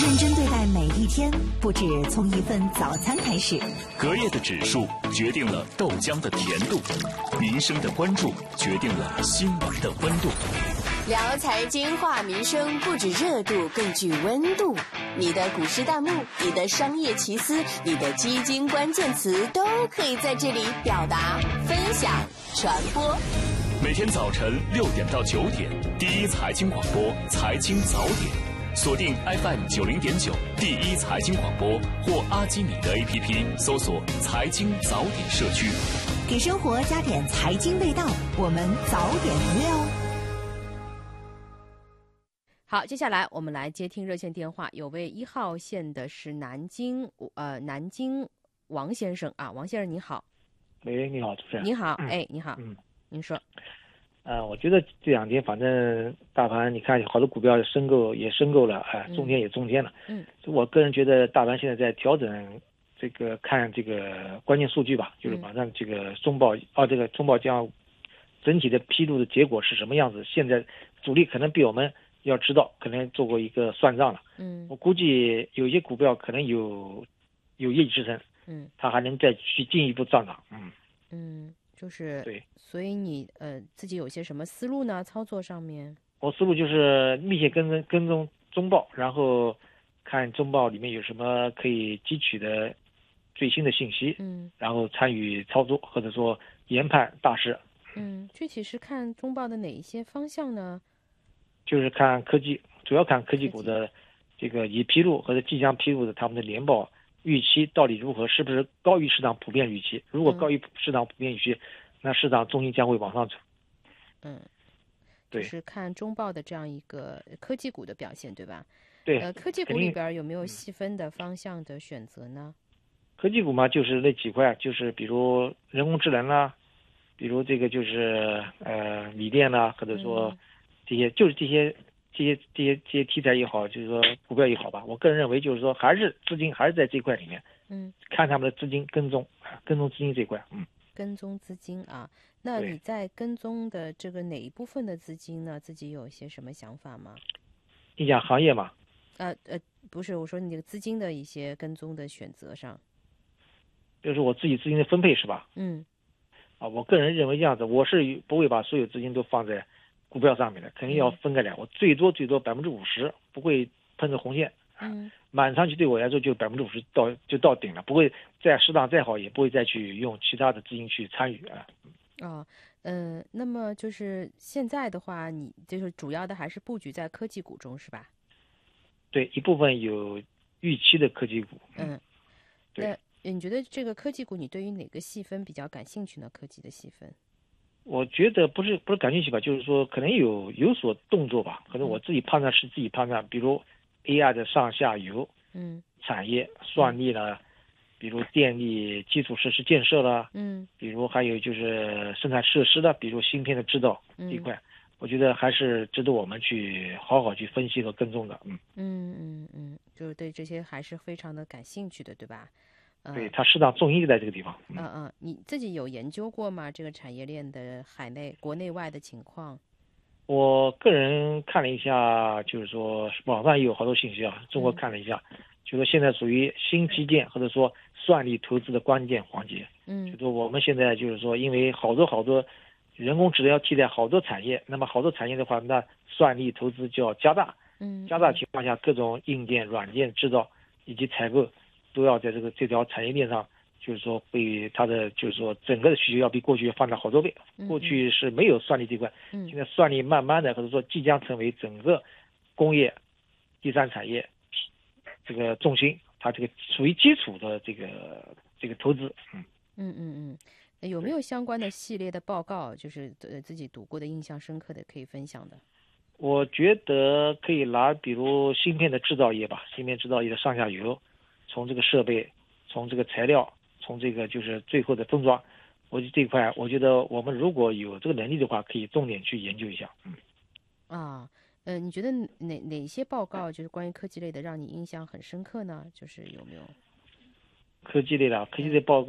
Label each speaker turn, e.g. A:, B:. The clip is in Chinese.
A: 认真对待每一天，不止从一份早餐开始。
B: 隔夜的指数决定了豆浆的甜度，民生的关注决定了新闻的温度。
C: 聊财经话民生，不止热度，更具温度。你的股市弹幕，你的商业奇思，你的基金关键词，都可以在这里表达、分享、传播。
B: 每天早晨6点到9点，第一财经广播财经早点，锁定 FM 90.9第一财经广播或阿基米德 APP 搜索财经早点社区，
A: 给生活加点财经味道，我们早点约哦。
D: 好，接下来我们来接听热线电话，有位1号线的是南京王先生啊，王先生你好。
E: 喂，你好，主持人。
D: 你好，你好，您说。
E: 我觉得这两天反正大盘，你看好多股票申购了，中天也中天了。我个人觉得大盘现在在调整，这个看这个关键数据吧，就是马上这个中报将整体的披露的结果是什么样子。现在主力可能比我们要知道，可能做过一个算账了。我估计有些股票可能有业绩支撑，它还能再去进一步上涨。
D: 就是
E: 对，
D: 所以你自己有些什么思路呢？操作上面，
E: 我思路就是密切跟踪中报，然后看中报里面有什么可以汲取的最新的信息，然后参与操作或者说研判大势。
D: 具体是看中报的哪一些方向呢？
E: 就是看科技，主要看科技股的这个已披露或者即将披露的他们的年报预期到底如何，是不是高于市场普遍预期？如果高于市场普遍预期，那市场重心将会往上走。对，
D: 就是看中报的这样一个科技股的表现，对吧？
E: 对，
D: 科技股里边有没有细分的方向的选择呢？
E: 科技股嘛，就是那几块，就是比如人工智能啦，比如这个就是锂电啦，或者说这些题材也好，就是说股票也好吧，我个人认为就是说还是资金还是在这块里面，看他们的资金跟踪资金这块，
D: 跟踪资金啊，那你在跟踪的这个哪一部分的资金呢？自己有一些什么想法吗？
E: 你讲行业嘛？
D: 不是，我说你这个资金的一些跟踪的选择上，
E: 就是我自己资金的分配是吧？我个人认为这样子，我是不会把所有资金都放在股票上面的，肯定要分开来。我最多50%，不会碰着红线。满上去对我来说就50%到顶了，不会再适当再好，也不会再去用其他的资金去参与啊。
D: 那么就是现在的话，你就是主要的还是布局在科技股中是吧？
E: 对，一部分有预期的科技股。对。
D: 那你觉得这个科技股，你对于哪个细分比较感兴趣呢？科技的细分？
E: 我觉得不是感兴趣吧，就是说可能有所动作吧，可能我自己判断是自己判断，比如 AI 的上下游产业算力啦，比如电力基础设施建设啦，比如还有就是生产设施的，比如芯片的制造这一块，我觉得还是值得我们去好好去分析和跟踪的。
D: 就是对这些还是非常的感兴趣的，对吧？
E: 对，它适当重心就在这个地方。
D: 你自己有研究过吗？这个产业链的国内外的情况？
E: 我个人看了一下，就是说网上也有好多信息啊，中国看了一下，就说现在属于新基建或者说算力投资的关键环节。就说我们现在就是说，因为好多人工智能要替代好多产业，那么好多产业的话，那算力投资就要加大。加大情况下，各种硬件、软件制造以及采购都要在这条产业链上，就是说被它的就是说整个的需求要比过去放大好多倍。过去是没有算力这块，现在算力慢慢的或者说即将成为整个工业第三产业这个重心，它这个属于基础的这个投资。
D: 有没有相关的系列的报告，就是自己读过的印象深刻的可以分享的？
E: 我觉得可以拿比如芯片的制造业吧，芯片制造业的上下游，从这个设备，从这个材料，从这个就是最后的封装，这一块我觉得我们如果有这个能力的话，可以重点去研究一下。
D: 你觉得哪些报告就是关于科技类的让你印象很深刻呢？就是有没有
E: 科技类的报告？